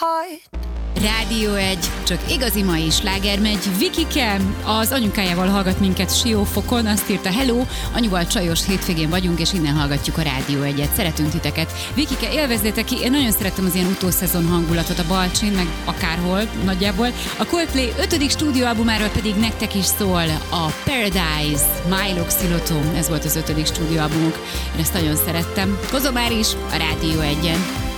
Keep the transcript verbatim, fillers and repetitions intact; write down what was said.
heart. Rádió egy, csak igazi mai sláger megy. Vikike az anyukájával hallgat minket Siófokon, azt írta: hello, anyuval csajos hétvégén vagyunk, és innen hallgatjuk a Rádió egyet. Szeretünk titeket. Vikike, élvezzétek ki, én nagyon szerettem az ilyen utószezon hangulatot a Balcsin, meg akárhol nagyjából. A Coldplay ötödik stúdióalbumáról pedig nektek is szól a Paradise, Milo Xilotto, ez volt az ötödik stúdióalbumuk. Én ezt nagyon szerettem. Kozobár is a Rádió egyen.